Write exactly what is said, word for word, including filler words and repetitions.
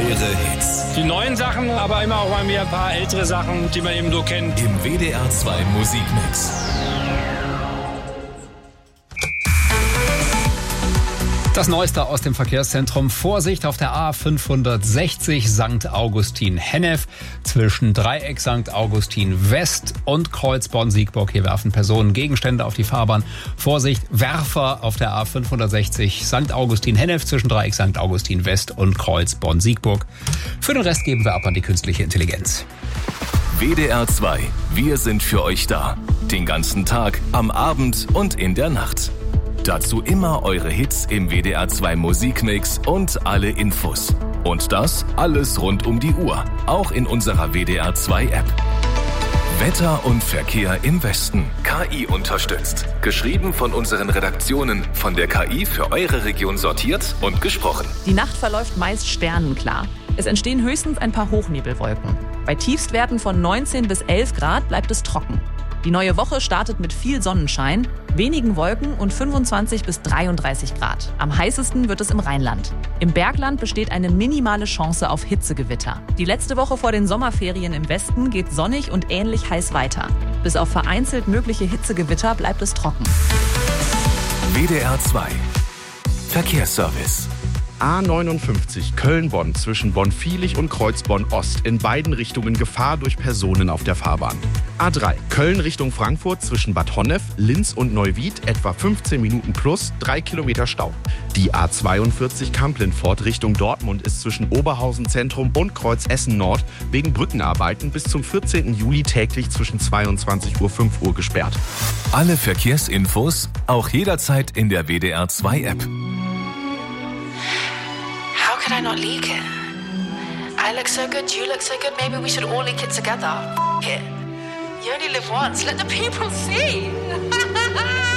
Eure Hits. Die neuen Sachen, aber immer auch mal wieder ein paar ältere Sachen, die man eben so kennt. Im W D R zwei Musikmix. Das Neueste aus dem Verkehrszentrum. Vorsicht auf der A fünfhundertsechzig Sankt Augustin-Hennef zwischen Dreieck Sankt Augustin West und Kreuz Bonn-Siegburg. Hier werfen Personen Gegenstände auf die Fahrbahn. Vorsicht, Werfer auf der A fünfhundertsechzig Sankt Augustin-Hennef zwischen Dreieck Sankt Augustin West und Kreuz Bonn-Siegburg. Für den Rest geben wir ab an die künstliche Intelligenz. W D R zwei. Wir sind für euch da. Den ganzen Tag, am Abend und in der Nacht. Dazu immer eure Hits im W D R zwei Musikmix und alle Infos. Und das alles rund um die Uhr, auch in unserer W D R zwei App. Wetter und Verkehr im Westen. K I unterstützt. Geschrieben von unseren Redaktionen, von der K I für eure Region sortiert und gesprochen. Die Nacht verläuft meist sternenklar. Es entstehen höchstens ein paar Hochnebelwolken. Bei Tiefstwerten von neunzehn bis elf Grad bleibt es trocken. Die neue Woche startet mit viel Sonnenschein, wenigen Wolken und fünfundzwanzig bis dreiunddreißig Grad. Am heißesten wird es im Rheinland. Im Bergland besteht eine minimale Chance auf Hitzegewitter. Die letzte Woche vor den Sommerferien im Westen geht sonnig und ähnlich heiß weiter. Bis auf vereinzelt mögliche Hitzegewitter bleibt es trocken. W D R zwei. Verkehrsservice. A neunundfünfzig Köln-Bonn zwischen Bonn-Viehlich und Kreuzbonn-Ost. In beiden Richtungen Gefahr durch Personen auf der Fahrbahn. A drei Köln Richtung Frankfurt zwischen Bad Honnef, Linz und Neuwied etwa fünfzehn Minuten plus drei Kilometer Stau. Die A zweiundvierzig Kamp-Lindfort Richtung Dortmund ist zwischen Oberhausen Zentrum und Kreuz Essen Nord wegen Brückenarbeiten bis zum vierzehnten Juli täglich zwischen zweiundzwanzig Uhr fünf Uhr gesperrt. Alle Verkehrsinfos auch jederzeit in der W D R zwei App. How could I not leak it? I look so good, you look so good, maybe we should all leak it together. F it. You only live once, let the people see.